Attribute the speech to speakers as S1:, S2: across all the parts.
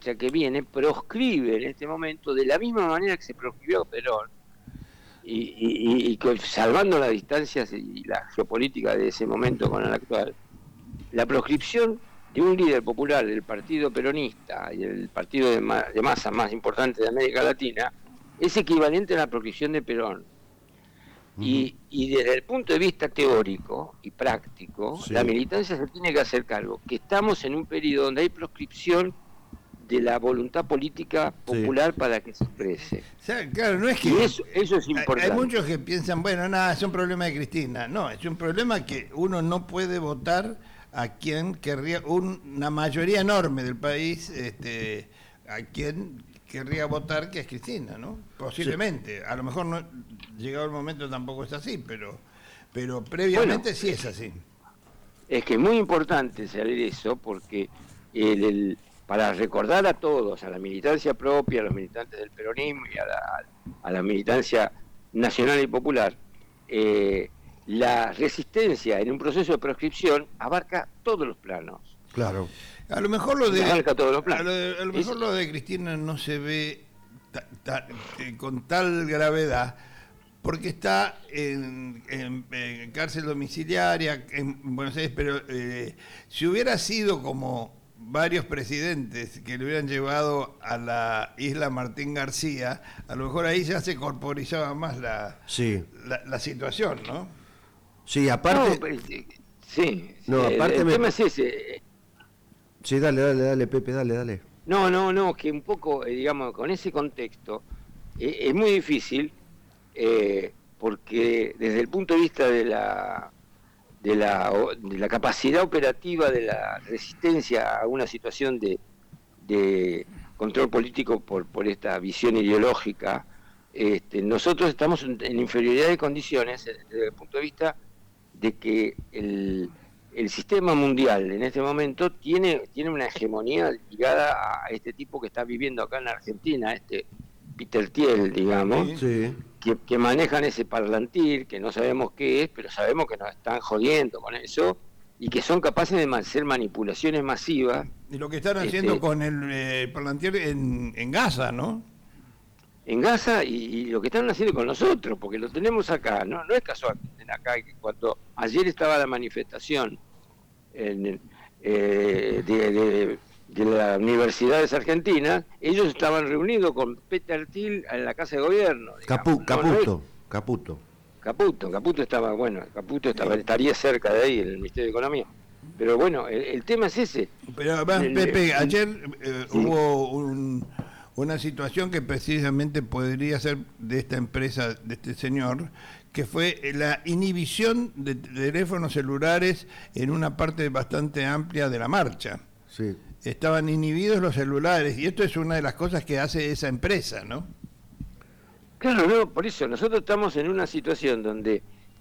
S1: derecha que viene proscribe en este momento, de la misma manera que se proscribió a Perón, y salvando las distancias y la geopolítica de ese momento con el actual, la proscripción de un líder popular del partido peronista y el partido de masa más importante de América Latina es equivalente a la proscripción de Perón. Y desde el punto de vista teórico y práctico,
S2: Sí.
S1: la militancia se tiene que hacer cargo que estamos en un periodo donde hay proscripción de la voluntad política popular para que se exprese.
S3: O sea, claro, no es que...
S1: Y eso es importante.
S3: Hay muchos que piensan, bueno, nada, es un problema de Cristina. No, es un problema que uno no puede votar a quien querría, una mayoría enorme del país, a quien querría votar, que es Cristina, ¿no? Posiblemente. Sí. A lo mejor no, llegado el momento tampoco es así, pero previamente bueno, sí es así.
S1: Es que es muy importante saber eso, porque para recordar a todos, a la militancia propia, a los militantes del peronismo y a la militancia nacional y popular, la resistencia en un proceso de proscripción abarca todos los planos.
S2: Claro.
S3: A lo mejor lo de
S1: abarca todos los planos.
S3: A lo mejor lo de Cristina no se ve con tal gravedad porque está en cárcel domiciliaria en Buenos Aires, pero si hubiera sido como varios presidentes que le hubieran llevado a la isla Martín García, a lo mejor ahí ya se corporizaba más la situación, ¿no?
S2: Sí, aparte...
S1: No,
S2: aparte
S1: el tema es ese.
S2: Sí, dale, Pepe, dale.
S1: No, que un poco, digamos, con ese contexto, es muy difícil, porque desde el punto de vista de la capacidad operativa de la resistencia a una situación de control político por esta visión ideológica, nosotros estamos en inferioridad de condiciones desde el punto de vista de que el sistema mundial en este momento tiene una hegemonía ligada a este tipo que está viviendo acá en Argentina, Peter Thiel, digamos,
S2: sí.
S1: que manejan ese parlantir, que no sabemos qué es, pero sabemos que nos están jodiendo con eso, y que son capaces de hacer manipulaciones masivas.
S3: Y lo que están haciendo con el parlantir en Gaza, ¿no?
S1: En Gaza y lo que están haciendo con nosotros, porque lo tenemos acá, no es casual que estén acá, que cuando ayer estaba la manifestación de las universidades argentinas, ellos estaban reunidos con Peter Thiel en la Casa de Gobierno. Caputo estaba, estaría cerca de ahí, en el Ministerio de Economía. Pero bueno, el tema es ese.
S3: Pero además, Pepe, ayer hubo una situación que precisamente podría ser de esta empresa, de este señor, que fue la inhibición de teléfonos celulares en una parte bastante amplia de la marcha.
S2: Sí.
S3: Estaban inhibidos los celulares, y esto es una de las cosas que hace esa empresa, ¿no?
S1: Claro, no, por eso nosotros estamos en una situación donde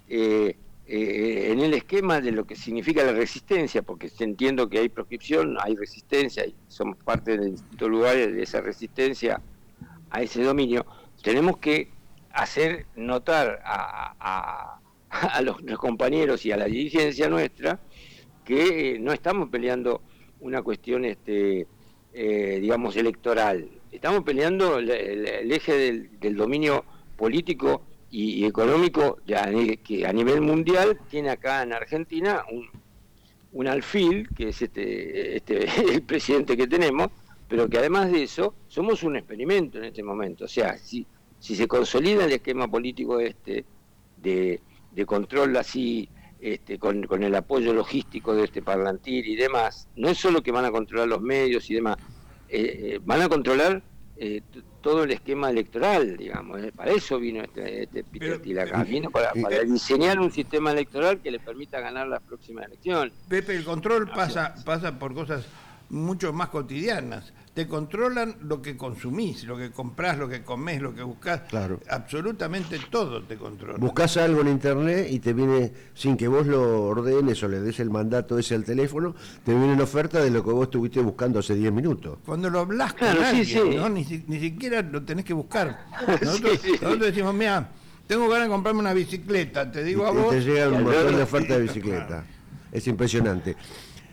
S1: en el esquema de lo que significa la resistencia, porque entiendo que hay proscripción, hay resistencia, y somos parte de distintos lugares de esa resistencia a ese dominio, tenemos que hacer notar a los compañeros y a la dirigencia nuestra que no estamos peleando una cuestión digamos electoral, estamos peleando el eje del dominio político y económico que a nivel mundial tiene acá en Argentina un alfil, que es el presidente que tenemos, pero que además de eso somos un experimento en este momento. O sea, si se consolida el esquema político de control así, con el apoyo logístico de este parlantir y demás, no es solo que van a controlar los medios y demás, van a controlar todo el esquema electoral, digamos. Para eso vino este Peter Thiel acá, vino para diseñar un sistema electoral que le permita ganar las próximas elecciones.
S3: Pepe, el control pasa por cosas mucho más cotidianas. Te controlan lo que consumís, lo que comprás, lo que comés, lo que buscás.
S2: Claro.
S3: Absolutamente todo te controla.
S2: Buscás algo en internet y te viene, sin que vos lo ordenes o le des el mandato ese al teléfono, te viene una oferta de lo que vos estuviste buscando hace 10 minutos.
S3: Cuando lo hablas con alguien, ¿no? Ni siquiera lo tenés que buscar. Nosotros decimos, mira, tengo ganas de comprarme una bicicleta, te digo a vos.
S2: Y te llega un montón de ofertas de bicicleta. Claro. Es impresionante.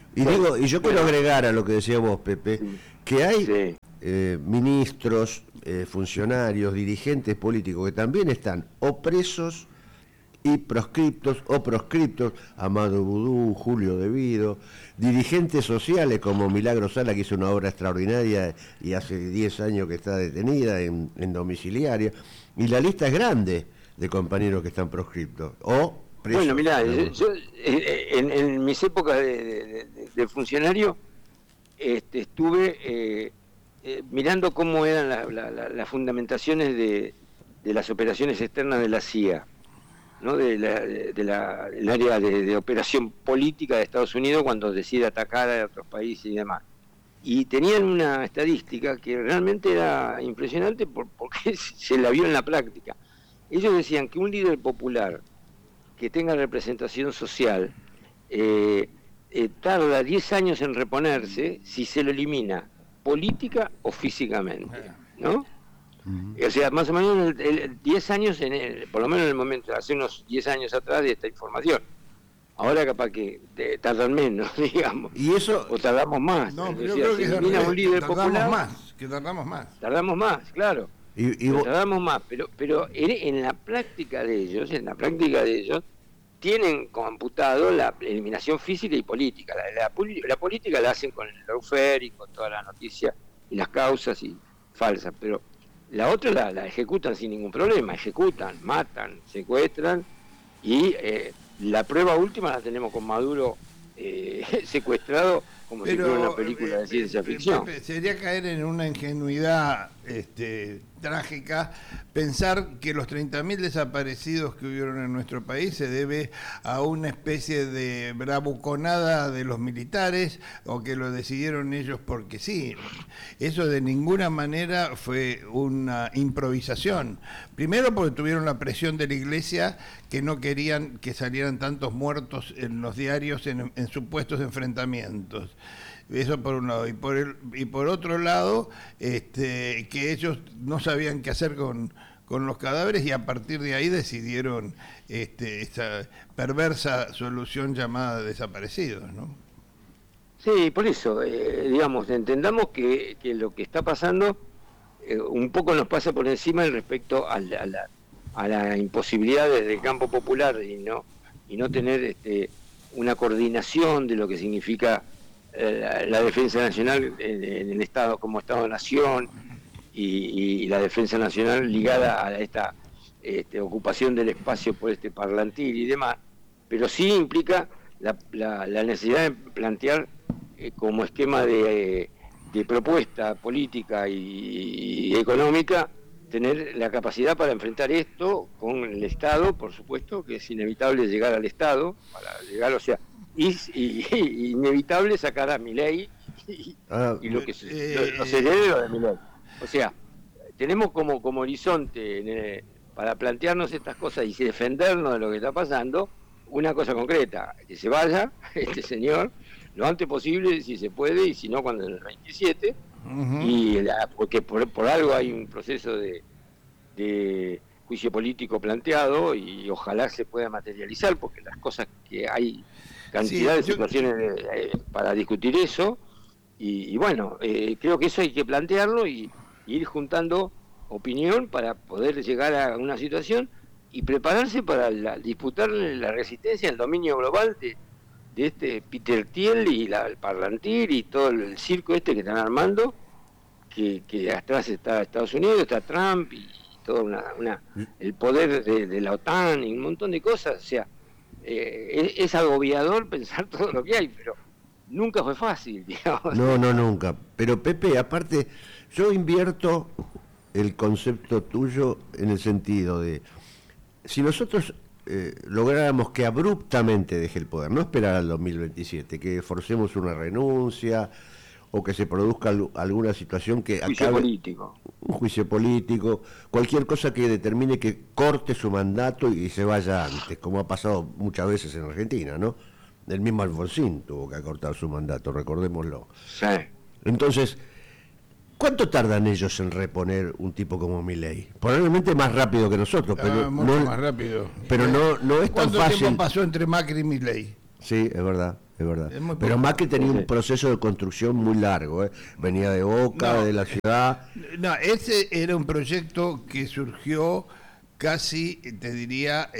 S2: Y digo, y yo quiero agregar a lo que decía vos, Pepe, que hay ministros, funcionarios, dirigentes políticos que también están o presos y proscriptos o proscriptos, Amado Vudú, Julio Devido, dirigentes sociales como Milagro Sala, que hizo una obra extraordinaria y hace 10 años que está detenida en domiciliaria, y la lista es grande de compañeros que están proscriptos o presos.
S1: Bueno, mirá, yo en mis épocas de funcionario estuve mirando cómo eran las fundamentaciones de las operaciones externas de la CIA, ¿no? El área de operación política de Estados Unidos cuando decide atacar a otros países y demás. Y tenían una estadística que realmente era impresionante porque se la vio en la práctica. Ellos decían que un líder popular que tenga representación social tarda 10 años en reponerse si se lo elimina política o físicamente, ¿no? O sea, más o menos 10 años, por lo menos en el momento, hace unos 10 años atrás de esta información. Ahora capaz que tardan menos, digamos.
S2: Y eso,
S1: o tardamos más.
S3: No, pero
S1: yo
S3: creo que
S1: un líder popular,
S3: tardamos más.
S1: Tardamos más, claro. Tardamos más, pero en la práctica de ellos, tienen computado la eliminación física y política. La política la hacen con el lawfare y con toda la noticia y las causas y falsas, pero la otra la ejecutan sin ningún problema, matan, secuestran y la prueba última la tenemos con Maduro secuestrado como si fuera una película de ciencia ficción.
S3: Sería caer en una ingenuidad trágica pensar que los 30.000 desaparecidos que hubieron en nuestro país se debe a una especie de bravuconada de los militares o que lo decidieron ellos porque sí. Eso de ninguna manera fue una improvisación. Primero porque tuvieron la presión de la Iglesia, que no querían que salieran tantos muertos en los diarios en supuestos enfrentamientos. Eso por un lado. Y por otro lado, que ellos no sabían qué hacer con los cadáveres y a partir de ahí decidieron esa perversa solución llamada desaparecidos, ¿no?
S1: Sí, por eso, digamos, entendamos que lo que está pasando un poco nos pasa por encima respecto a la imposibilidad desde el campo popular y no tener una coordinación de lo que significa la defensa nacional en el Estado como Estado-Nación y la defensa nacional ligada a esta ocupación del espacio por este parlantil y demás, pero sí implica la necesidad de plantear como esquema de propuesta política y económica, tener la capacidad para enfrentar esto con el Estado, por supuesto, que es inevitable llegar al Estado, para llegar, o sea, y inevitable sacar a Milei y lo que los herederos de Milei. O sea, tenemos como horizonte para plantearnos estas cosas y defendernos de lo que está pasando, una cosa concreta, que se vaya este señor lo antes posible, si se puede, y si no, cuando en el 27, porque por algo hay un proceso de juicio político planteado y ojalá se pueda materializar, porque las cosas que hay cantidad de situaciones para discutir eso, y bueno, creo que eso hay que plantearlo y ir juntando opinión para poder llegar a una situación y prepararse para disputar la resistencia, el dominio global de este Peter Thiel y el Parlantir y todo el circo que están armando, que atrás está Estados Unidos, está Trump y todo el poder de la OTAN y un montón de cosas. O sea, es agobiador pensar todo lo que hay, pero nunca fue fácil, digamos.
S2: No, nunca. Pero Pepe, aparte, yo invierto el concepto tuyo en el sentido de, si nosotros lográramos que abruptamente deje el poder, no esperar al 2027, que forcemos una renuncia o que se produzca alguna situación que acabe, un juicio político, cualquier cosa que determine que corte su mandato y se vaya antes, como ha pasado muchas veces en Argentina, ¿no? El mismo Alfonsín tuvo que acortar su mandato, recordémoslo.
S1: Sí.
S2: Entonces, ¿cuánto tardan ellos en reponer un tipo como Milei? Probablemente más rápido que nosotros, pero
S3: mucho más rápido.
S2: Pero no es tan fácil.
S3: ¿Cuánto tiempo pasó entre Macri y Milei?
S2: Sí, es verdad. es verdad.
S3: Es muy
S2: Pero
S3: poco.
S2: Macri tenía un proceso de construcción muy largo, ¿eh? Venía de Boca,
S3: No,
S2: de la ciudad.
S3: No, ese era un proyecto que surgió casi, te diría,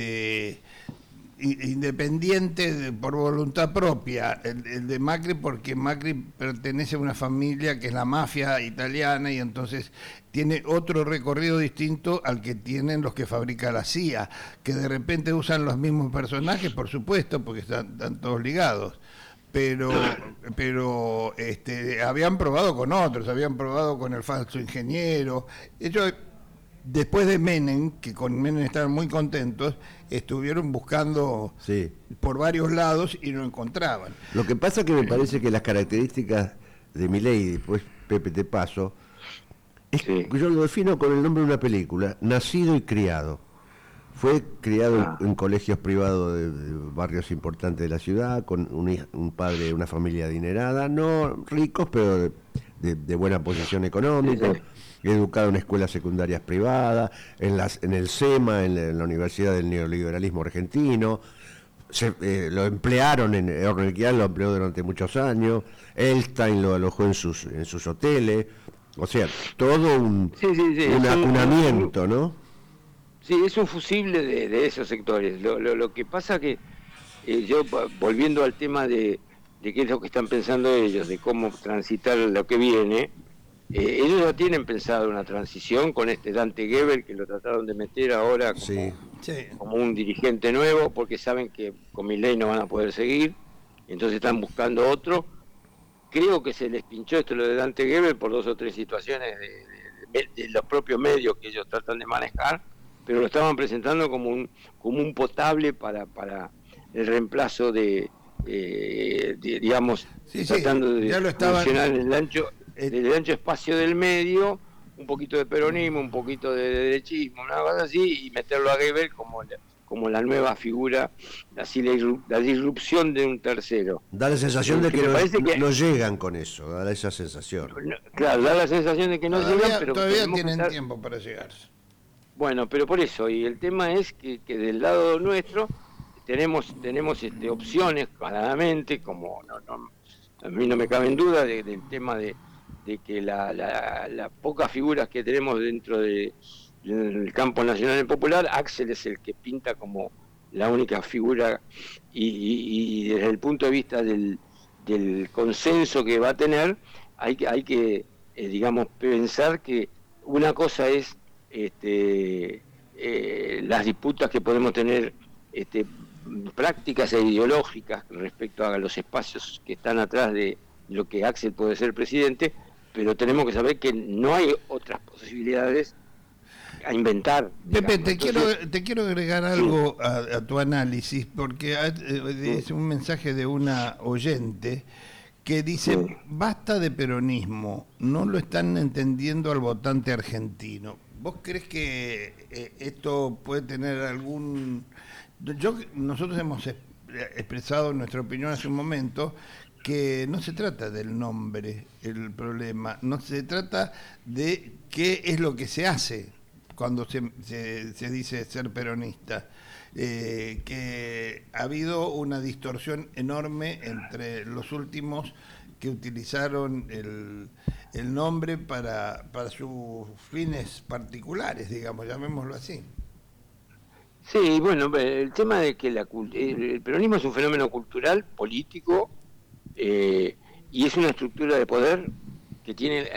S3: independiente por voluntad propia, el de Macri, porque Macri pertenece a una familia que es la mafia italiana y entonces tiene otro recorrido distinto al que tienen los que fabrica la CIA, que de repente usan los mismos personajes, por supuesto, porque están todos ligados. Pero habían probado con otros, habían probado con el falso ingeniero. Ellos, después de Menem, que con Menem estaban muy contentos, estuvieron buscando
S2: Sí.
S3: por varios lados y no encontraban.
S2: Lo que pasa que me parece que las características de Milei, y después Pepe te paso, es
S1: Sí.
S2: que yo lo defino con el nombre de una película, Nacido y Criado. Fue criado en colegios privados de barrios importantes de la ciudad, con un padre, una familia adinerada, no ricos, pero de buena posición económica, educado en escuelas secundarias privadas, en el SEMA, en la Universidad del Neoliberalismo Argentino. Lo emplearon en Ornequial, lo empleó durante muchos años, Elstein lo alojó en sus hoteles, o sea, todo un acunamiento, ¿no?
S1: Sí, es un fusible de esos sectores. Lo que pasa que yo, volviendo al tema de qué es lo que están pensando ellos, de cómo transitar lo que viene, ellos ya tienen pensado una transición con este Dante Gebel, que lo trataron de meter ahora como un dirigente nuevo, porque saben que con Milei no van a poder seguir, entonces están buscando otro. Creo que se les pinchó esto lo de Dante Gebel por 2 o 3 situaciones de los propios medios que ellos tratan de manejar, pero lo estaban presentando como un potable para el reemplazo digamos, tratando de funcionar en el ancho espacio del medio, un poquito de peronismo, un poquito de derechismo, una cosa así, y meterlo a Gebel como la nueva figura, así la disrupción de un tercero.
S2: Da la sensación de que no llegan con eso, da esa sensación.
S1: Claro, da la sensación de que no llegan, pero
S3: todavía tienen tiempo para llegar.
S1: Bueno, pero por eso, y el tema es que del lado nuestro tenemos opciones, claramente, como a mí no me cabe en duda del tema de que las pocas figuras que tenemos dentro del campo nacional y popular, Axel es el que pinta como la única figura y desde el punto de vista del consenso que va a tener, hay que digamos, pensar que una cosa es las disputas que podemos tener prácticas e ideológicas respecto a los espacios que están atrás de lo que Axel puede ser presidente, pero tenemos que saber que no hay otras posibilidades a inventar.
S3: Pepe,
S1: Entonces,
S3: te quiero agregar algo a tu análisis, porque es un mensaje de una oyente que dice, basta de peronismo, no lo están entendiendo al votante argentino. ¿Vos crees que esto puede tener algún...? Nosotros hemos expresado nuestra opinión hace un momento, que no se trata del nombre el problema, no se trata de qué es lo que se hace cuando se dice ser peronista. Que ha habido una distorsión enorme entre los últimos que utilizaron el nombre para sus fines particulares, digamos, llamémoslo así.
S1: sí, bueno, el tema de que el peronismo es un fenómeno cultural, político, y es una estructura de poder que tiene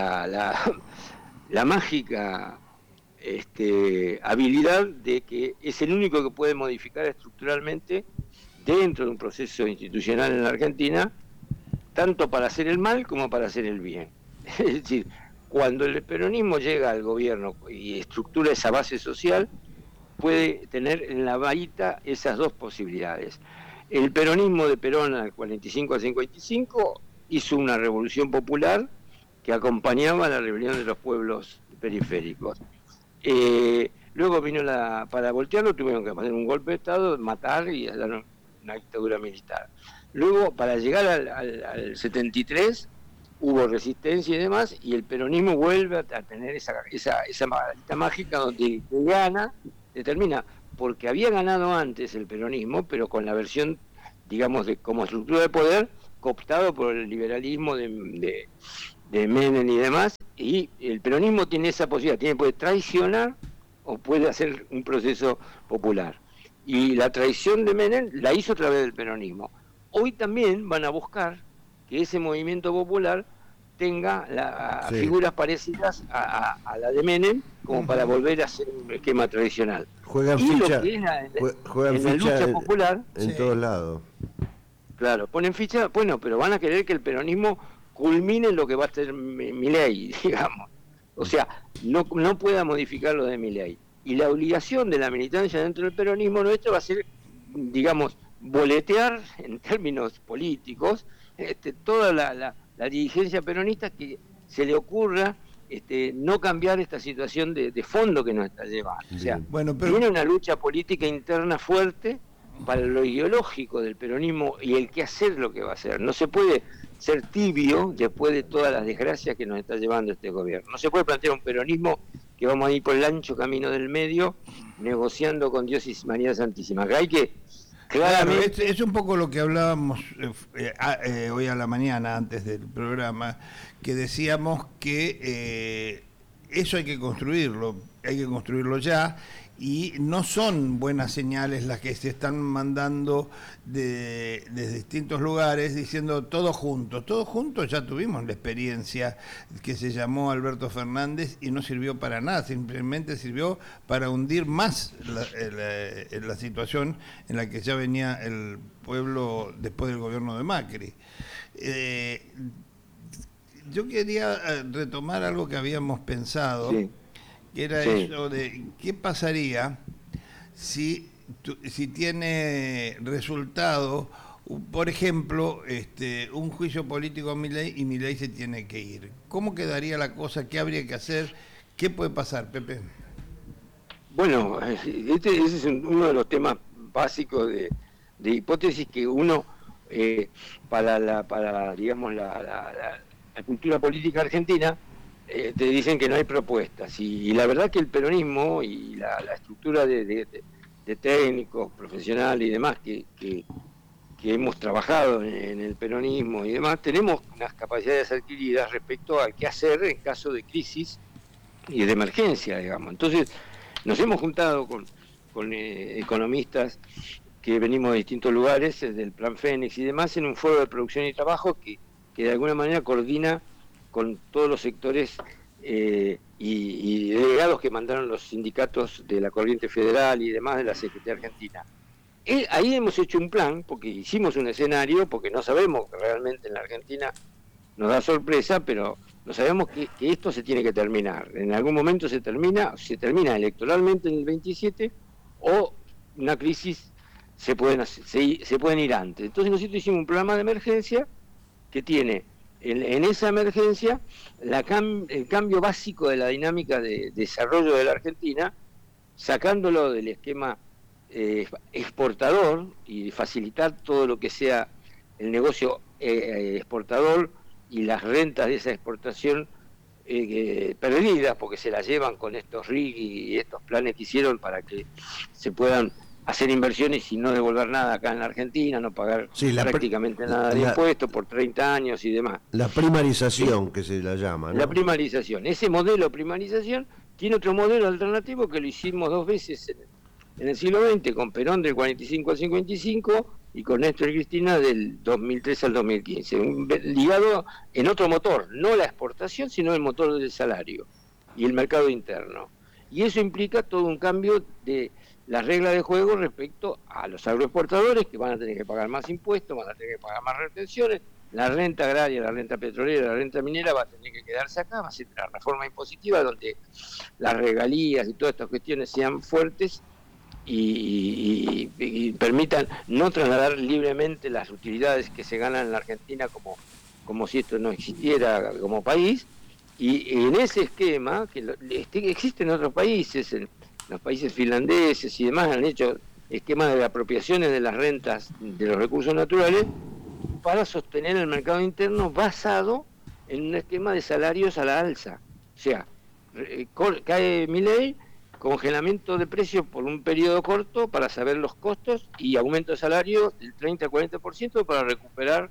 S1: la mágica habilidad de que es el único que puede modificar estructuralmente dentro de un proceso institucional en la Argentina, tanto para hacer el mal como para hacer el bien. Es decir, cuando el peronismo llega al gobierno y estructura esa base social, puede tener en la bahita esas dos posibilidades. El peronismo de Perón al 45 al 55 hizo una revolución popular que acompañaba a la rebelión de los pueblos periféricos. Luego vino para voltearlo tuvieron que hacer un golpe de Estado, matar y dar una dictadura militar. Luego, para llegar al 73, hubo resistencia y demás, y el peronismo vuelve a tener esa varita mágica donde gana, determina, porque había ganado antes el peronismo, pero con la versión digamos, como estructura de poder, cooptado por el liberalismo de Menem y demás, y el peronismo tiene esa posibilidad, puede traicionar o puede hacer un proceso popular. Y la traición de Menem la hizo a través del peronismo. Hoy también van a buscar que ese movimiento popular tenga figuras parecidas a la de Menem, como para volver a hacer un esquema tradicional.
S2: Juegan
S1: y
S2: ficha,
S1: lo que es
S2: juegan
S1: la
S2: ficha
S1: lucha popular,
S2: en todos lados.
S1: claro, ponen ficha, bueno, pero van a querer que el peronismo culmine en lo que va a ser Milei, digamos. O sea, no pueda modificar lo de Milei. Y la obligación de la militancia dentro del peronismo nuestro va a ser, digamos, boletear en términos políticos toda la dirigencia peronista que se le ocurra no cambiar esta situación de fondo que nos está llevando. O sea, tiene una lucha política interna fuerte para lo ideológico del peronismo y el qué hacer lo que va a hacer. No se puede ser tibio después de todas las desgracias que nos está llevando este gobierno. No se puede plantear un peronismo que vamos a ir por el ancho camino del medio negociando con Dios y María Santísima. Que hay que claramente...
S3: Claro, es un poco lo que hablábamos hoy a la mañana antes del programa, que decíamos que eso hay que construirlo ya, y no son buenas señales las que se están mandando de distintos lugares diciendo todos juntos ya tuvimos la experiencia que se llamó Alberto Fernández y no sirvió para nada, simplemente sirvió para hundir más la situación en la que ya venía el pueblo después del gobierno de Macri. Yo quería retomar algo que habíamos pensado. Sí. Que era eso de qué pasaría si tiene resultado, por ejemplo, un juicio político a Milei y Milei se tiene que ir. ¿Cómo quedaría la cosa? ¿Qué habría que hacer? ¿Qué puede pasar, Pepe?
S1: Bueno, ese es uno de los temas básicos de hipótesis que uno, para digamos, la cultura política argentina, te dicen que no hay propuestas, y la verdad que el peronismo y la estructura de técnicos, profesionales y demás que hemos trabajado en el peronismo y demás, tenemos unas capacidades adquiridas respecto a qué hacer en caso de crisis y de emergencia, digamos. Entonces nos hemos juntado con economistas que venimos de distintos lugares, del Plan Fénix y demás, en un foro de producción y trabajo que de alguna manera coordina con todos los sectores y delegados que mandaron los sindicatos de la Corriente Federal y demás de la CGT Argentina. Ahí hemos hecho un plan, porque hicimos un escenario, porque no sabemos que realmente en la Argentina nos da sorpresa, pero no sabemos que esto se tiene que terminar. En algún momento se termina electoralmente en el 27, o una crisis se pueden ir antes. Entonces nosotros hicimos un programa de emergencia que tiene en esa emergencia el cambio básico de la dinámica de desarrollo de la Argentina, sacándolo del esquema exportador y facilitar todo lo que sea el negocio exportador y las rentas de esa exportación perdidas, porque se las llevan con estos RIG y estos planes que hicieron para que se puedan hacer inversiones y no devolver nada acá en la Argentina, no pagar prácticamente nada de impuestos por 30 años y demás.
S2: La primarización, que se la llama, ¿no?
S1: La primarización. Ese modelo de primarización tiene otro modelo alternativo que lo hicimos 2 veces en el siglo XX, con Perón del 45 al 55 y con Néstor y Cristina del 2003 al 2015, ligado en otro motor, no la exportación, sino el motor del salario y el mercado interno. Y eso implica todo un cambio de las reglas de juego respecto a los agroexportadores, que van a tener que pagar más impuestos, van a tener que pagar más retenciones, la renta agraria, la renta petrolera, la renta minera va a tener que quedarse acá, va a ser una reforma impositiva donde las regalías y todas estas cuestiones sean fuertes y permitan no trasladar libremente las utilidades que se ganan en la Argentina como si esto no existiera como país. Y en ese esquema, que existe en otros países, en los países finlandeses y demás, han hecho esquemas de apropiaciones de las rentas de los recursos naturales para sostener el mercado interno basado en un esquema de salarios a la alza. O sea, cae Milei congelamiento de precios por un periodo corto para saber los costos y aumento de salario del 30 al 40% para recuperar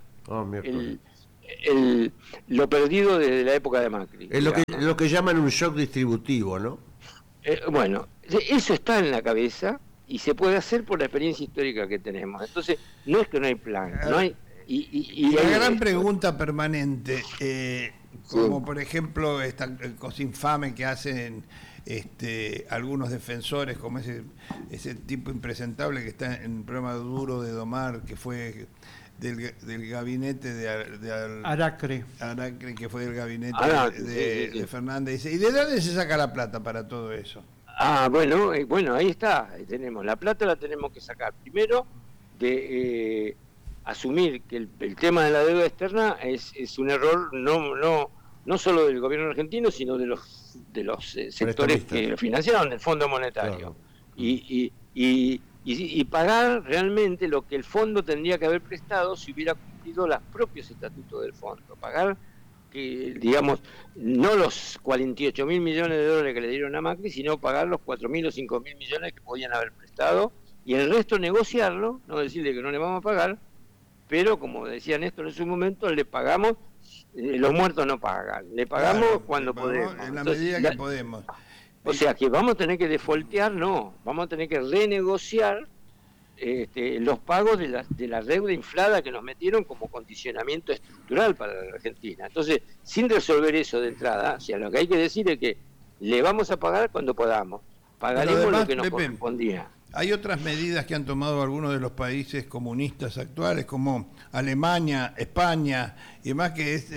S1: lo perdido desde la época de Macri.
S2: Es lo que llaman un shock distributivo, ¿no?
S1: Bueno, eso está en la cabeza y se puede hacer por la experiencia histórica que tenemos. Entonces, no es que no hay plan, no hay...
S3: Y la gran pregunta permanente, como por ejemplo esta cosa infame que hacen algunos defensores, como ese tipo impresentable que está en el programa Duro de Domar, que fue del gabinete de
S4: Aracre,
S3: que fue del gabinete de Fernández. ¿Y de dónde se saca la plata para todo eso?
S1: Bueno, ahí está, ahí tenemos. La plata la tenemos que sacar primero de asumir que el tema de la deuda externa es un error no solo del gobierno argentino, sino de los sectores que lo financiaron, del Fondo Monetario. Claro. Y pagar realmente lo que el fondo tendría que haber prestado si hubiera cumplido los propios estatutos del fondo. Pagar, digamos, no los 48.000 millones de dólares que le dieron a Macri, sino pagar los 4.000 o 5.000 millones que podían haber prestado, y el resto negociarlo, no decirle que no le vamos a pagar, pero como decía Néstor en su momento, le pagamos, los muertos no pagan, le pagamos cuando podemos.
S3: En la medida que podemos.
S1: O sea que vamos a tener que defoltear, vamos a tener que renegociar los pagos de la deuda inflada que nos metieron como condicionamiento estructural para la Argentina. Entonces, sin resolver eso de entrada, o sea, lo que hay que decir es que le vamos a pagar cuando podamos, pagaremos además, lo que nos correspondía.
S3: Hay otras medidas que han tomado algunos de los países comunistas actuales, como Alemania, España y demás, que es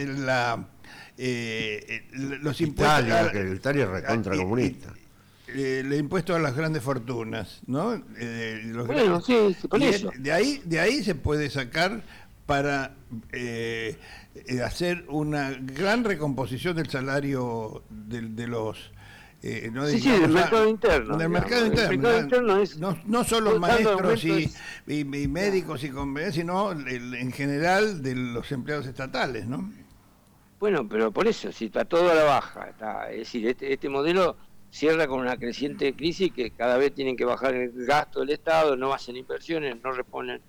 S3: los impuestos...
S2: Italia es recontra comunista.
S3: El impuesto a las grandes fortunas, ¿no?
S1: Sí, por eso.
S3: De ahí se puede sacar para hacer una gran recomposición del salario de los...
S1: del mercado interno.
S3: Del mercado interno. El mercado interno es no solo maestros y médicos sino en general de los empleados estatales, ¿no?
S1: Bueno, pero por eso, si está todo a la baja, es decir, este modelo cierra con una creciente crisis que cada vez tienen que bajar el gasto del Estado, no hacen inversiones, no reponen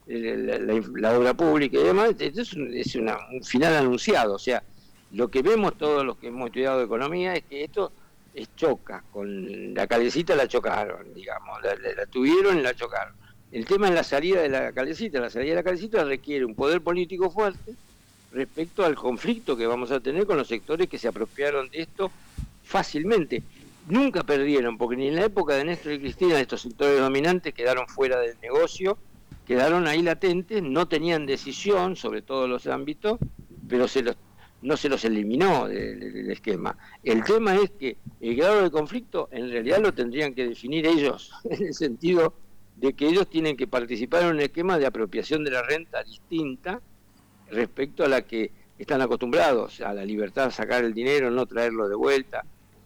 S1: la obra pública y demás. Esto es un final anunciado. O sea, lo que vemos todos los que hemos estudiado economía es que esto choca, con la Calecita la chocaron, digamos, la tuvieron y la chocaron. El tema es la salida de la Calecita. La salida de la Calecita requiere un poder político fuerte respecto al conflicto que vamos a tener con los sectores que se apropiaron de esto fácilmente. Nunca perdieron, porque ni en la época de Néstor y Cristina estos sectores dominantes quedaron fuera del negocio, quedaron ahí latentes, no tenían decisión sobre todos los ámbitos, pero no se los eliminó del esquema. El tema es que el grado de conflicto en realidad lo tendrían que definir ellos, en el sentido de que ellos tienen que participar en un esquema de apropiación de la renta distinta respecto a la que están acostumbrados, a la libertad de sacar el dinero, no traerlo de vuelta,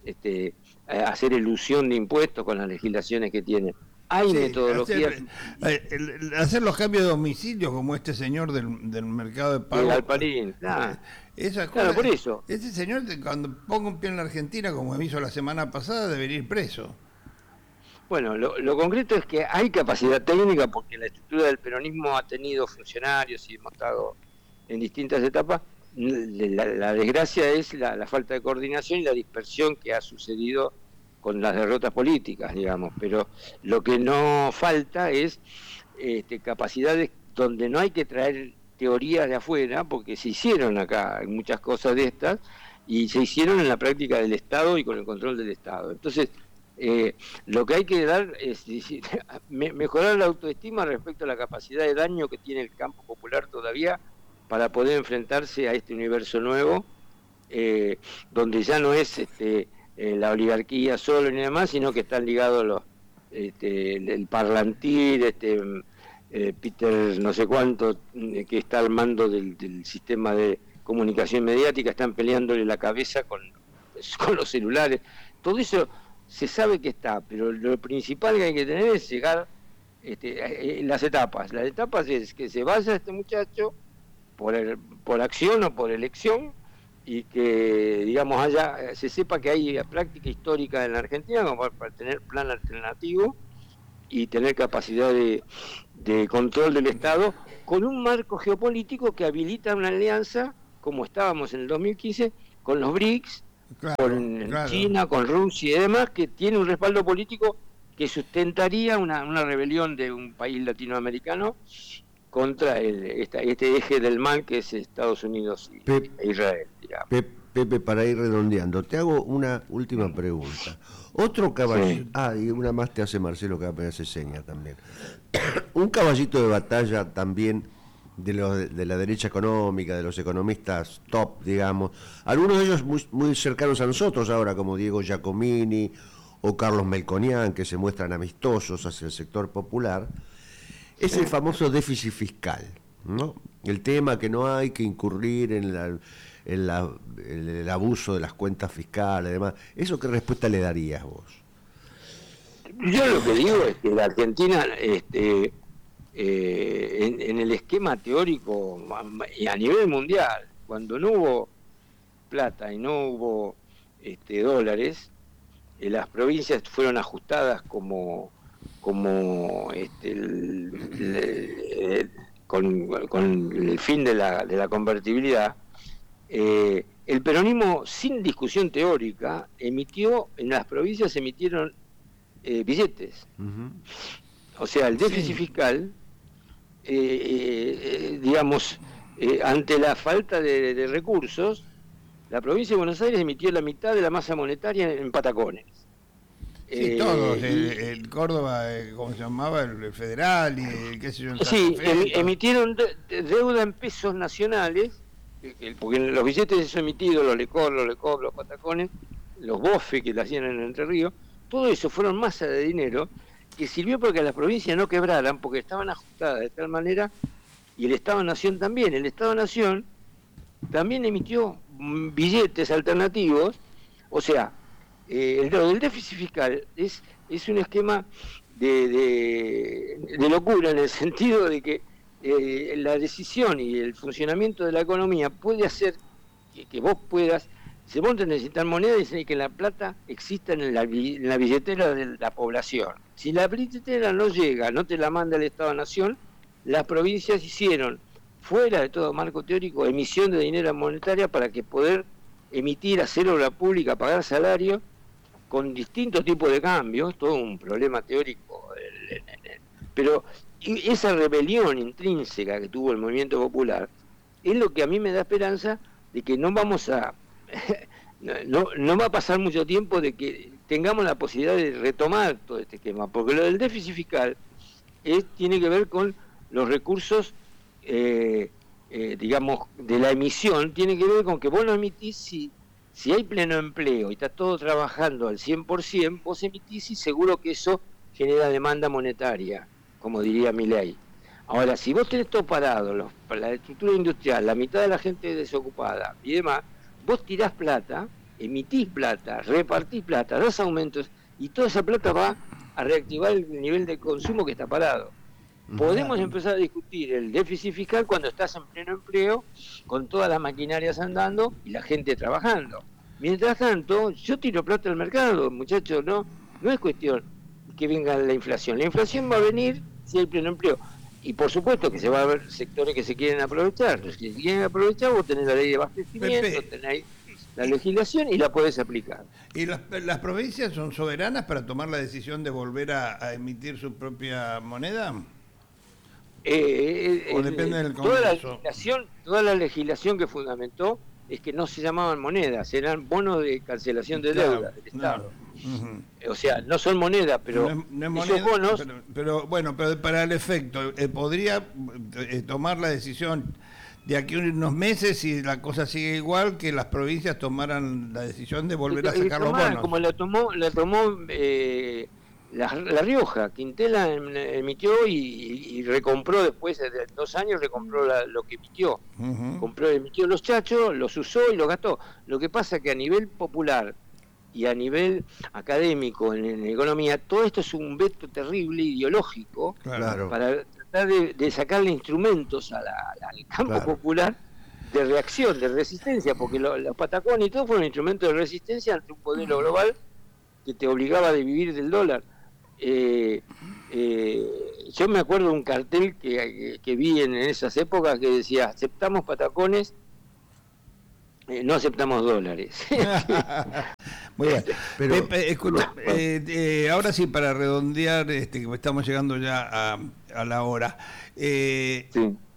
S1: hacer elusión de impuestos con las legislaciones que tienen. Hay metodologías...
S3: Hacer los cambios de domicilio, como este señor del mercado de pago.
S1: El Alparín,
S3: claro,
S1: por eso.
S3: Ese señor, cuando ponga un pie en la Argentina, como hizo la semana pasada, debería ir preso.
S1: Bueno, lo concreto es que hay capacidad técnica, porque la estructura del peronismo ha tenido funcionarios y hemos estado en distintas etapas. La desgracia es la falta de coordinación y la dispersión que ha sucedido con las derrotas políticas, digamos, pero lo que no falta es capacidades donde no hay que traer teorías de afuera, porque se hicieron acá muchas cosas de estas y se hicieron en la práctica del Estado y con el control del Estado. Entonces, lo que hay que dar es mejorar la autoestima respecto a la capacidad de daño que tiene el campo popular todavía para poder enfrentarse a este universo nuevo, donde ya no es la oligarquía solo ni demás, sino que están ligados el Parlantir, Peter no sé cuánto, que está al mando del sistema de comunicación mediática, están peleándole la cabeza con los celulares. Todo eso se sabe que está, pero lo principal que hay que tener es llegar las etapas. Las etapas es que se vaya este muchacho por acción o por elección, y que, digamos, se sepa que hay práctica histórica en la Argentina como para tener plan alternativo y tener capacidad de control del Estado con un marco geopolítico que habilita una alianza, como estábamos en el 2015, con los BRICS, con China, con Rusia y demás, que tiene un respaldo político que sustentaría una rebelión de un país latinoamericano contra este eje del mal que es Estados Unidos e Israel, digamos.
S2: Pepe, para ir redondeando, te hago una última pregunta. Otro caballito, sí. Y una más te hace Marcelo, que me hace seña también. Un caballito de batalla también de la derecha económica, de los economistas top, digamos, algunos de ellos muy cercanos a nosotros ahora, como Diego Giacomini o Carlos Melconian, que se muestran amistosos hacia el sector popular, es el famoso déficit fiscal, ¿no? El tema que no hay que incurrir en el abuso de las cuentas fiscales, además. ¿Eso qué respuesta le darías vos?
S1: Yo lo que digo es que la Argentina, en el esquema teórico y a nivel mundial, cuando no hubo plata y no hubo dólares, las provincias fueron ajustadas con el fin de la convertibilidad. El peronismo, sin discusión teórica, en las provincias emitieron billetes. Uh-huh. O sea, el déficit fiscal, digamos, ante la falta de recursos, la provincia de Buenos Aires emitió la mitad de la masa monetaria en patacones.
S3: Sí, todos, el Córdoba, ¿cómo se llamaba? El federal y el qué sé yo.
S1: Sí, emitieron deuda en pesos nacionales, porque los billetes esos emitidos, los Lecor, los patacones, los BOFE que la hacían en Entre Ríos, todo eso fueron masas de dinero que sirvió para que las provincias no quebraran, porque estaban ajustadas de tal manera, y el Estado-Nación también. El Estado-Nación también emitió billetes alternativos, o sea, lo del déficit fiscal es un esquema de locura, en el sentido de que la decisión y el funcionamiento de la economía puede hacer que vos puedas, si vos necesitas moneda, y que la plata exista en la billetera de la población. Si la billetera no llega, no te la manda el Estado-Nación, las provincias hicieron, fuera de todo marco teórico, emisión de dinero monetaria para que poder emitir, hacer obra pública, pagar salarios, con distintos tipos de cambios, todo un problema teórico, pero esa rebelión intrínseca que tuvo el movimiento popular es lo que a mí me da esperanza de que no vamos a no va a pasar mucho tiempo de que tengamos la posibilidad de retomar todo este esquema, porque lo del déficit fiscal tiene que ver con los recursos digamos de la emisión, tiene que ver con que vos no emitís si hay pleno empleo y está todo trabajando al 100%, vos emitís y seguro que eso genera demanda monetaria, como diría Milei. Ahora, si vos tenés todo parado, la estructura industrial, la mitad de la gente desocupada y demás, vos tirás plata, emitís plata, repartís plata, das aumentos, y toda esa plata va a reactivar el nivel de consumo que está parado. Podemos empezar a discutir el déficit fiscal cuando estás en pleno empleo, con todas las maquinarias andando y la gente trabajando. Mientras tanto, yo tiro plata al mercado, muchachos, no es cuestión que venga la inflación. La inflación va a venir si hay pleno empleo. Y por supuesto que se va a ver sectores que se quieren aprovechar. Los que se quieren aprovechar, vos tenés la ley de abastecimiento, tenés la legislación y la podés aplicar.
S3: ¿Y las provincias son soberanas para tomar la decisión de volver a emitir su propia moneda? ¿O depende del Congreso?
S1: Toda la legislación que fundamentó es que no se llamaban monedas, eran bonos de cancelación de deuda del Estado. O sea, no son monedas, pero
S3: no es
S1: esos
S3: moneda,
S1: bonos...
S3: pero para el efecto, ¿podría tomar la decisión de aquí a unos meses, si la cosa sigue igual, que las provincias tomaran la decisión de volver a sacar los bonos?
S1: Como la tomó La Rioja, Quintela emitió y recompró después de 2 años, recompró lo que emitió. Emitió los chachos, los usó y los gastó. Lo que pasa es que a nivel popular y a nivel académico, en economía, todo esto es un veto terrible ideológico,
S2: claro,
S1: para tratar de sacarle instrumentos al campo popular de reacción, de resistencia, porque los patacones y todo fueron instrumentos de resistencia ante un modelo global que te obligaba a vivir del dólar. Yo me acuerdo de un cartel que vi en esas épocas que decía: aceptamos patacones, no aceptamos dólares.
S3: Muy bien.
S2: Pero,
S3: Pepe, escucha, ahora sí, para redondear, que estamos llegando ya a la hora.
S1: Sí.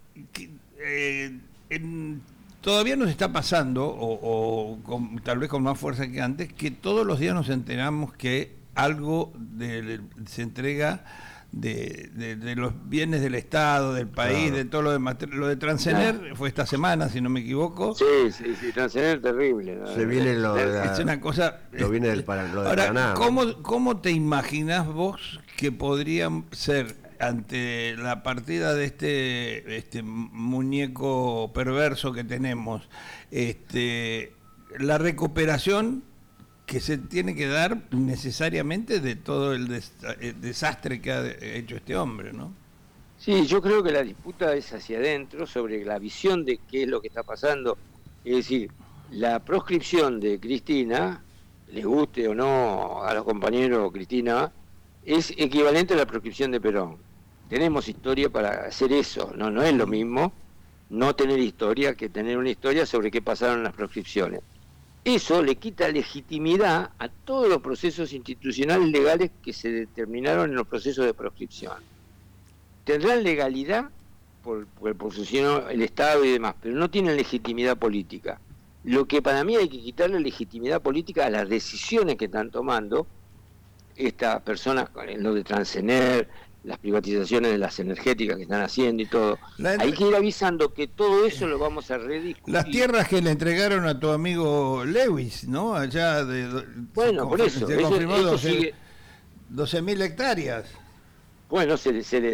S3: Todavía nos está pasando, tal vez con más fuerza que antes, que todos los días nos enteramos que algo se entrega de los bienes del Estado, del país,
S2: claro,
S3: de todo lo demás. Lo de Transener fue esta semana, si no me equivoco.
S1: Sí, Transener terrible, ¿no?
S2: se viene lo de la,
S3: Es una cosa.
S2: lo viene del lo de
S3: Ahora,
S2: Paraná, ¿no?
S3: ¿cómo te imaginás vos que podrían ser, ante la partida de este muñeco perverso que tenemos, la recuperación que se tiene que dar necesariamente de todo el desastre que ha hecho este hombre, ¿no?
S1: Sí, yo creo que la disputa es hacia adentro sobre la visión de qué es lo que está pasando. Es decir, la proscripción de Cristina, les guste o no a los compañeros Cristina, es equivalente a la proscripción de Perón. Tenemos historia para hacer eso, no es lo mismo no tener historia que tener una historia sobre qué pasaron las proscripciones. Eso le quita legitimidad a todos los procesos institucionales legales que se determinaron en los procesos de proscripción. Tendrán legalidad por funcionó el Estado y demás, pero no tienen legitimidad política. Lo que para mí hay que quitarle legitimidad política a las decisiones que están tomando estas personas, lo de Transener, las privatizaciones de las energéticas que están haciendo y todo. Hay que ir avisando que todo eso lo vamos a rediscutir.
S3: Las tierras que le entregaron a tu amigo Lewis, ¿no? Allá
S1: bueno, por eso.
S3: Se confirmó
S1: eso sigue.
S3: 12.000 hectáreas.
S1: Bueno, se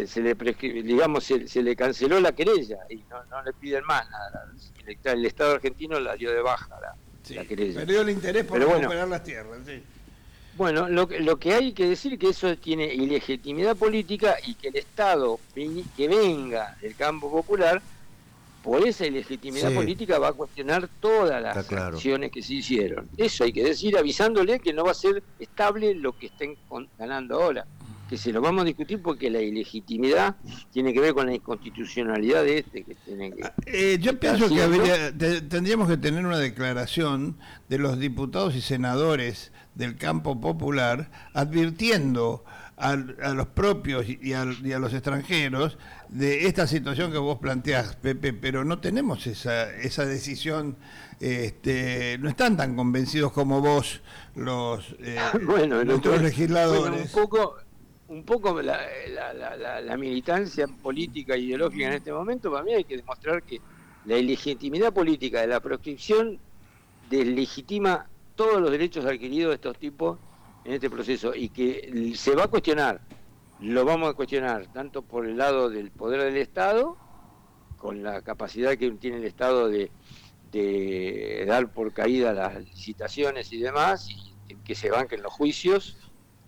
S1: le canceló la querella y no le piden más nada. El Estado argentino la dio de baja la querella.
S3: Perdió el interés por recuperar las tierras, sí.
S1: Bueno, lo que hay que decir es que eso tiene ilegitimidad política y que el Estado que venga del campo popular, por esa ilegitimidad política va a cuestionar todas las acciones que se hicieron. Eso hay que decir, avisándole que no va a ser estable lo que estén ganando ahora, que se lo vamos a discutir porque la ilegitimidad tiene que ver con la inconstitucionalidad de que tienen que...
S3: yo pienso que tendríamos que tener una declaración de los diputados y senadores del campo popular advirtiendo a los propios y a los extranjeros de esta situación que vos planteás, Pepe, pero no tenemos esa decisión, no están tan convencidos como vos los nuestros legisladores.
S1: Bueno, un poco la militancia política e ideológica en este momento, para mí hay que demostrar que la ilegitimidad política de la proscripción deslegitima todos los derechos adquiridos de estos tipos en este proceso y que se va a cuestionar, lo vamos a cuestionar tanto por el lado del poder del Estado, con la capacidad que tiene el Estado de dar por caída las licitaciones y demás, y que se banquen los juicios,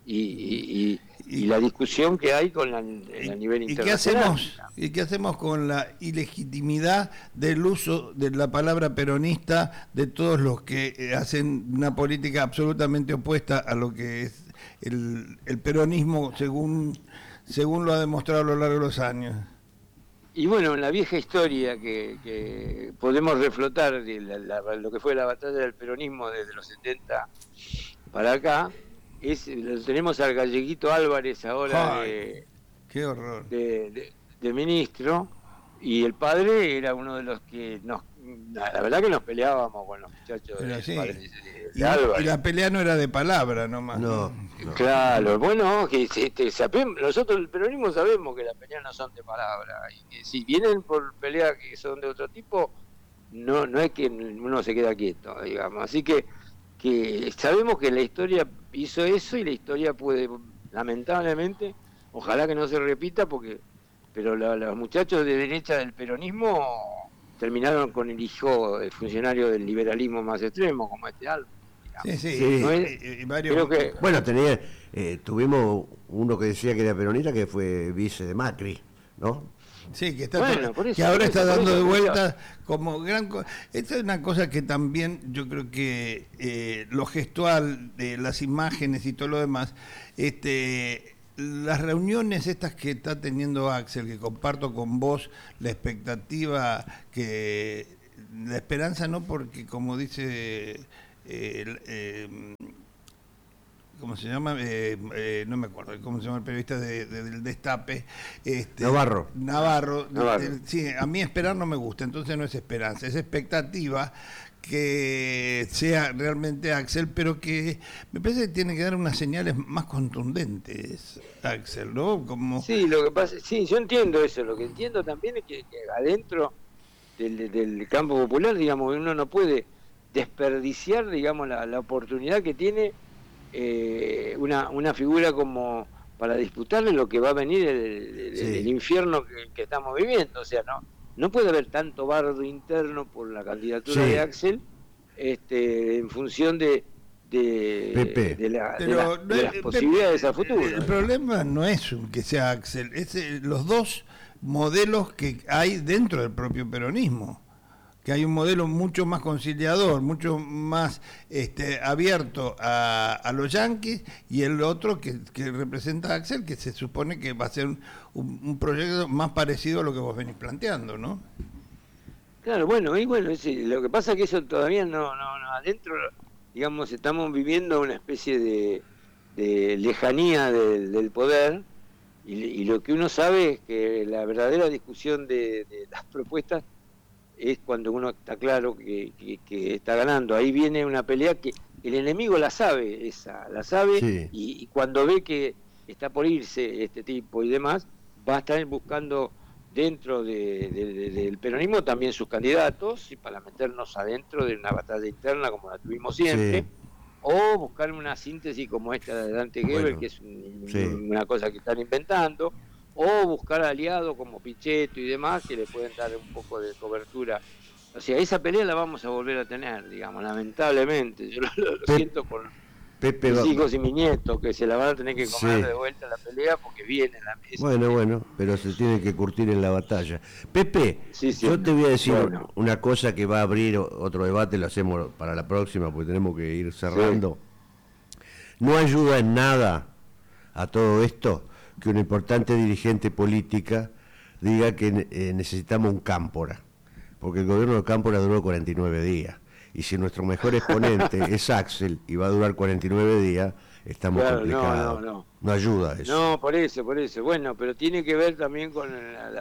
S1: y la discusión que hay con a nivel internacional.
S3: ¿Y qué hacemos con la ilegitimidad del uso de la palabra peronista de todos los que hacen una política absolutamente opuesta a lo que es el peronismo según lo ha demostrado a lo largo de los años?
S1: Y bueno, en la vieja historia que podemos reflotar de lo que fue la batalla del peronismo desde los 70 para acá, tenemos al galleguito Álvarez ahora
S3: qué horror.
S1: De ministro, y el padre era uno de los que la verdad que nos peleábamos con los muchachos de Álvarez.
S3: Y la pelea no era de palabra nomás.
S2: No.
S1: Claro, bueno, que nosotros el peronismo sabemos que las peleas no son de palabra, y que si vienen por peleas que son de otro tipo, no es que uno se queda quieto, digamos. Así que sabemos que la historia hizo eso, y la historia puede, lamentablemente, ojalá que no se repita, pero los muchachos de derecha del peronismo terminaron con el hijo del funcionario del liberalismo más extremo, como Álvarez.
S2: Sí.
S3: Varios...
S2: Bueno, tuvimos uno que decía que era peronista, que fue vice de Macri, ¿no?
S3: Sí, que está
S1: Bueno, por eso,
S3: que ahora
S1: por
S3: está
S1: eso,
S3: dando
S1: por
S3: de
S1: eso,
S3: vuelta como esta es una cosa que también yo creo que lo gestual de las imágenes y todo lo demás, las reuniones estas que está teniendo Axel, que comparto con vos, la expectativa la esperanza, no, porque como dice ¿cómo se llama? No me acuerdo cómo se llama el periodista del Destape. Navarro. Sí, a mí esperar no me gusta, entonces no es esperanza, es expectativa que sea realmente Axel, pero que me parece que tiene que dar unas señales más contundentes, Axel, ¿no? Como...
S1: Sí, lo que pasa, sí, yo entiendo eso. Lo que entiendo también es que adentro del campo popular, digamos, uno no puede desperdiciar, digamos, la oportunidad que tiene una figura como para disputarle lo que va a venir el infierno que estamos viviendo. O sea, no puede haber tanto bardo interno por la candidatura de Axel en función de las posibilidades a futuro.
S3: El problema no es que sea Axel, es los dos modelos que hay dentro del propio peronismo, que hay un modelo mucho más conciliador, mucho más abierto a los yanquis, y el otro que representa a Axel, que se supone que va a ser un proyecto más parecido a lo que vos venís planteando, ¿no?
S1: Claro, bueno, lo que pasa es que eso todavía no adentro, digamos, estamos viviendo una especie de lejanía del poder, y lo que uno sabe es que la verdadera discusión de las propuestas es cuando uno está claro que está ganando. Ahí viene una pelea que el enemigo la sabe, y cuando ve que está por irse este tipo y demás, va a estar buscando dentro del peronismo también sus candidatos, y para meternos adentro de una batalla interna como la tuvimos siempre, o buscar una síntesis como esta de Dante Gebel, que es una cosa que están inventando, o buscar aliados como Pichetto y demás que le pueden dar un poco de cobertura. O sea, esa pelea la vamos a volver a tener, digamos, lamentablemente. Yo lo siento con mis hijos y mis nietos, que se la van a tener que comer de vuelta la pelea porque viene la mesa.
S2: Bueno, pero se tiene que curtir en la batalla. Pepe, yo te voy a decir una cosa que va a abrir otro debate, lo hacemos para la próxima porque tenemos que ir cerrando. No ayuda en nada a todo esto que una importante dirigente política diga que necesitamos un Cámpora, porque el gobierno de Cámpora duró 49 días, y si nuestro mejor exponente es Axel y va a durar 49 días, estamos complicados. No ayuda eso.
S1: No, por eso. Bueno, pero tiene que ver también con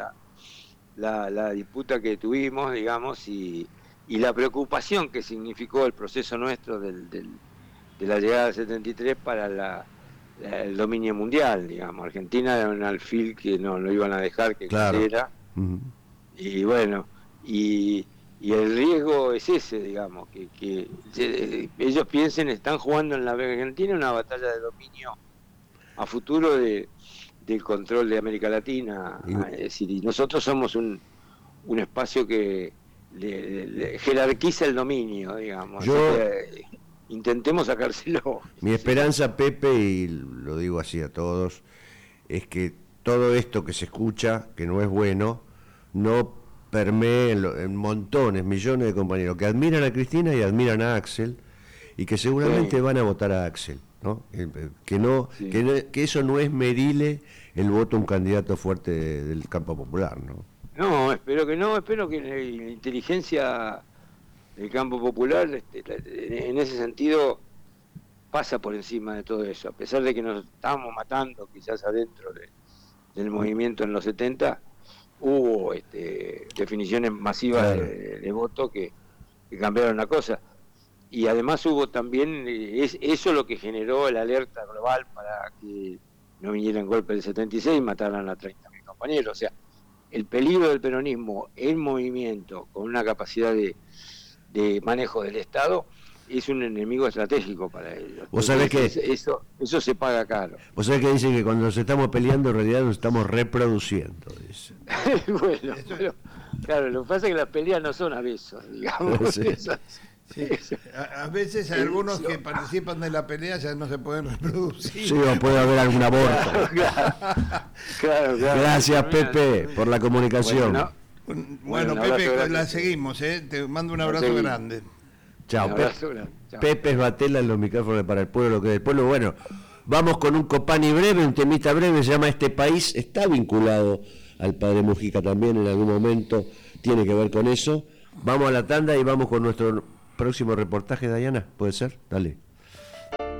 S1: la disputa que tuvimos, digamos, y la preocupación que significó el proceso nuestro de la llegada del 73 para el dominio mundial, digamos. Argentina era un alfil que no lo iban a dejar que creciera. Y bueno, y el riesgo es ese, digamos, que ellos piensen, están jugando en la Argentina una batalla de dominio a futuro del control de América Latina. Es decir, y nosotros somos un espacio que le jerarquiza el dominio, digamos. Intentemos sacárselo.
S2: Mi esperanza, Pepe, y lo digo así a todos, es que todo esto que se escucha, que no es bueno, no permee en montones, millones de compañeros que admiran a Cristina y admiran a Axel, y que seguramente van a votar a Axel, ¿no? Que eso no esmerile el voto a un candidato fuerte del campo popular, ¿no?
S1: No, espero que la inteligencia del campo popular, en ese sentido, pasa por encima de todo eso. A pesar de que nos estábamos matando quizás adentro del movimiento en los 70, hubo definiciones masivas de voto que cambiaron la cosa. Y además hubo también, eso lo que generó la alerta global para que no viniera en golpe del 76 y mataran a 30.000 compañeros. O sea, el peligro del peronismo en movimiento, con una capacidad de manejo del Estado, es un enemigo estratégico para ellos.
S2: ¿Vos sabés que
S1: eso se paga caro?
S2: Vos sabés que dicen que cuando nos estamos peleando en realidad nos estamos reproduciendo, dice.
S1: Bueno, pero, claro, lo que pasa es que las peleas no son a besos, digamos.
S3: Sí. A veces hay algunos que participan de la pelea ya no se pueden reproducir.
S2: Sí, o puede haber algún aborto.
S1: Claro.
S2: Gracias, Pepe, por la comunicación.
S3: Bueno,
S1: un
S3: Pepe,
S1: abrazo
S3: la
S1: grande.
S3: seguimos, ¿eh? Te mando un abrazo
S1: Sí.
S3: grande.
S2: Chao,
S1: Un abrazo grande. Chao.
S2: Pepe Batela en los micrófonos para el pueblo, lo que es del pueblo. Bueno, vamos con un Copani breve, un temita breve, se llama Este País. Está vinculado al padre Mujica también en algún momento, tiene que ver con eso. Vamos a la tanda y vamos con nuestro próximo reportaje, Dayana, ¿puede ser? Dale.